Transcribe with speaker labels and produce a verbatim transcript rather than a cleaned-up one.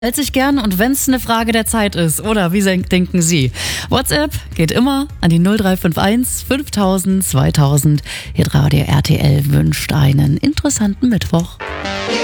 Speaker 1: Hält sich gern und wenn es eine Frage der Zeit ist, oder wie sen- denken Sie? WhatsApp geht immer an die null drei fünf eins fünftausend zweitausend. Hier Radio R T L wünscht einen interessanten Mittwoch.